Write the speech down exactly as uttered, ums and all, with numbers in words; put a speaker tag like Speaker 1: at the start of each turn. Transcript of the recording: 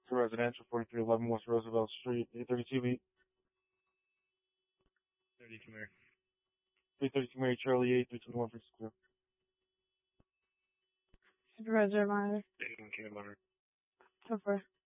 Speaker 1: to Residential, forty-three eleven West Roosevelt Street, eight thirty-two Mary.
Speaker 2: thirty-two Mary.
Speaker 1: three thirty-two Mary Charlie eight, three twenty-one First Square.
Speaker 3: Supervisor Meyer.
Speaker 2: eighty-one K Monitor.
Speaker 3: So far.